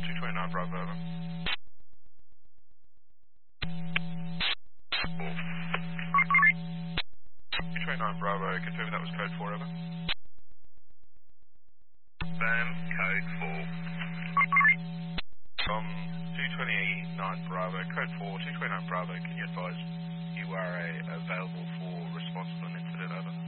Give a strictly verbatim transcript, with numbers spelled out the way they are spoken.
two twenty-nine Bravo, over. two twenty-nine Bravo, confirming that was code four, over. Bam, code four. From two twenty-nine Bravo, code four, two twenty-nine Bravo, can you advise you are uh, available for response to an incident, over?